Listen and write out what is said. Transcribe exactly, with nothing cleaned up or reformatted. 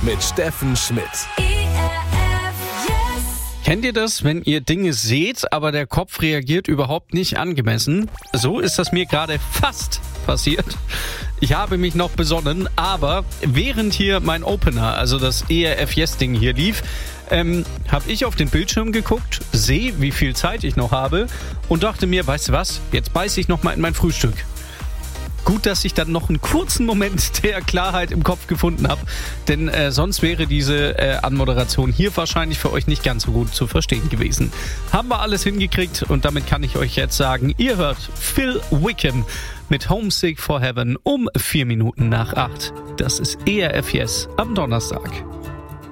mit Steffen Schmidt. Kennt ihr das, wenn ihr Dinge seht, aber der Kopf reagiert überhaupt nicht angemessen? So ist das mir gerade fast passiert. Ich habe mich noch besonnen, aber während hier mein Opener, also das E R F Yes-Ding hier lief, ähm, habe ich auf den Bildschirm geguckt, sehe, wie viel Zeit ich noch habe und dachte mir, weißt du was, jetzt beiße ich noch mal in mein Frühstück. Gut, dass ich dann noch einen kurzen Moment der Klarheit im Kopf gefunden habe, denn äh, sonst wäre diese äh, Anmoderation hier wahrscheinlich für euch nicht ganz so gut zu verstehen gewesen. Haben wir alles hingekriegt und damit kann ich euch jetzt sagen, ihr hört Phil Wickham mit Homesick for Heaven um vier Minuten nach acht. Das ist E R F Yes am Donnerstag.